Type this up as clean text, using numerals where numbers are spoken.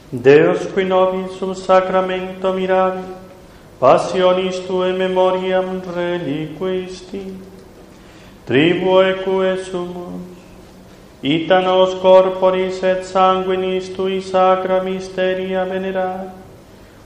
Deus qui nobis sum sacramento miravi, passionis tuae memoriam reliquisti, tribueque sumus, ita nos corporis et sanguinis tui sacra mysteria venerari,